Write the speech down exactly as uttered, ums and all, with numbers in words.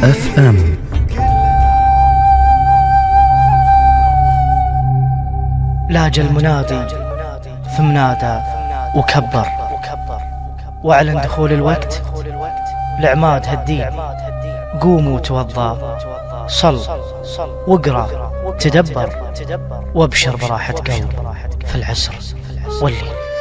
اف ام. لاج المنادي ثم نادى وكبر واعلن دخول الوقت لعماد هالدين. قوموا توضى، صل واقرأ تدبر، وابشر براحة قلب في العسر والليل.